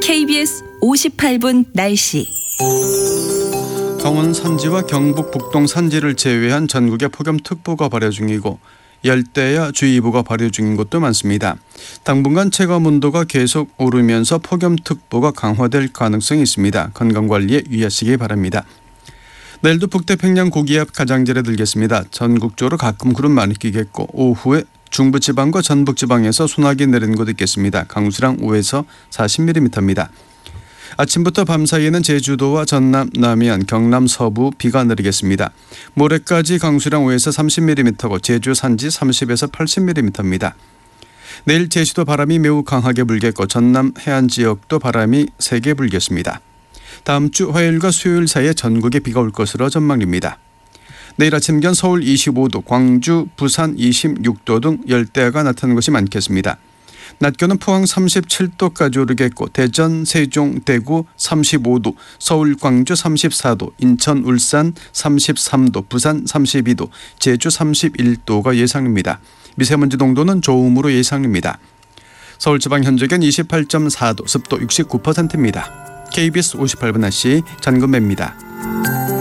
KBS 58분 날씨. 강원 산지와 경북 북동 산지를 제외한 전국에 폭염특보가 발효 중이고 열대야 주의보가 발효 중인 곳도 많습니다. 당분간 체감 온도가 계속 오르면서 폭염특보가 강화될 가능성이 있습니다. 건강관리에 유의하시기 바랍니다. 내일도 북태평양 고기압 가장자리에 들겠습니다. 전국적으로 가끔 구름 많이 끼겠고 오후에 중부지방과 전북지방에서 소나기 내리는 곳 있겠습니다. 강수량 5에서 40mm입니다. 아침부터 밤 사이에는 제주도와 전남, 남해안, 경남 서부 비가 내리겠습니다. 모레까지 강수량 5에서 30mm고 제주 산지 30에서 80mm입니다. 내일 제주도 바람이 매우 강하게 불겠고 전남 해안 지역도 바람이 세게 불겠습니다. 다음 주 화요일과 수요일 사이에 전국에 비가 올 것으로 전망됩니다. 내일 아침 기온 서울 25도, 광주, 부산 26도 등 열대야가 나타나는 곳이 많겠습니다. 낮 기온은 포항 37도까지 오르겠고 대전, 세종, 대구 35도, 서울, 광주 34도, 인천, 울산 33도, 부산 32도, 제주 31도가 예상입니다. 미세먼지 농도는 좋음으로 예상입니다. 서울 지방 현재 기온 28.4도, 습도 69%입니다. KBS 58분 날씨 전금배입니다.